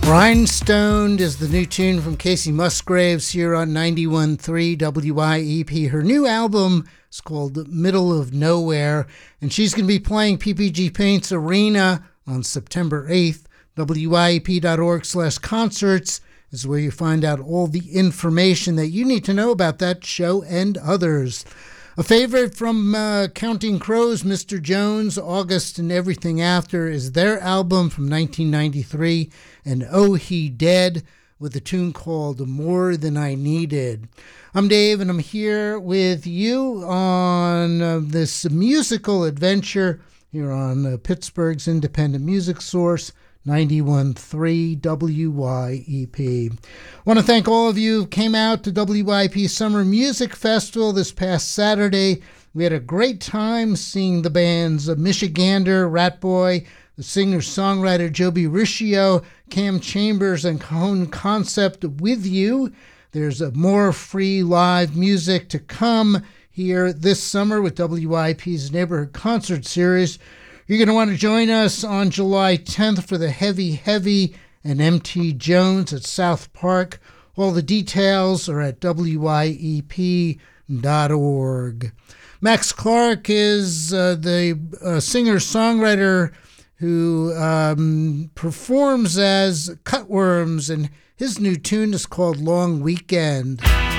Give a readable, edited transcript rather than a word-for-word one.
Rhinestoned is the new tune from Casey Musgraves here on 91.3 WIEP. Her new album is called Middle of Nowhere, and she's going to be playing PPG Paints Arena on September 8th. WIEP.org/concerts is where you find out all the information that you need to know about that show and others. A favorite from Counting Crows, Mr. Jones, August and Everything After is their album from 1993, and Oh He Dead, with a tune called More Than I Needed. I'm Dave, and I'm here with you on this musical adventure here on Pittsburgh's independent music source, 91.3 WIEP. I want to thank all of you who came out to WIEP Summer Music Festival this past Saturday. We had a great time seeing the bands Michigander, Ratboy, the singer-songwriter Joby Riccio, Cam Chambers, and Cajon Concept with you. There's more free live music to come here this summer with WIEP's Neighborhood Concert Series. You're going to want to join us on July 10th for the Heavy and MT Jones at South Park. All the details are at WIEP.org. Max Clark is the singer-songwriter who performs as Cutworms, and his new tune is called Long Weekend.